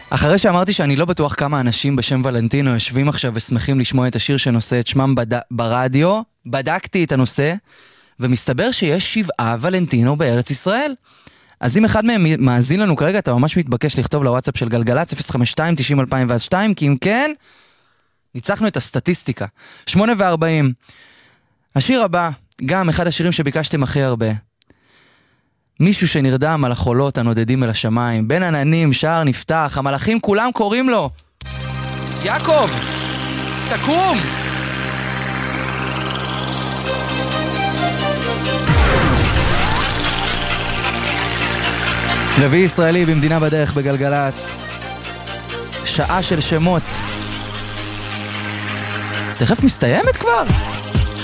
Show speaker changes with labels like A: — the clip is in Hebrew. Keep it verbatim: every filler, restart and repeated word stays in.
A: אחרי שאמרתי שאני לא בטוח כמה אנשים בשם ולנטינו יושבים עכשיו ושמחים לשמוע את השיר שנושא את שמם בד... ברדיו, בדקתי את הנושא, ומסתבר שיש שבעה ולנטינו בארץ ישראל. אז אם אחד מהם מאזין לנו כרגע, אתה ממש מתבקש לכתוב לוואטסאפ של גלגלץ אפס חמש שתיים תשעים אלפיים ושתיים, כי אם כן, ניצחנו את הסטטיסטיקה. שמונה וארבעים. השיר הבא, גם אחד השירים שביקשתם הכי הרבה. מישהו שנרדם על החולות הנודדים אל השמיים, בין עננים, שער נפתח, המלאכים כולם קוראים לו. יעקב, תקום! רביעי ישראלי במדינה בדרך בגלגלץ. שעה של שמות. תכף מסתיימת כבר?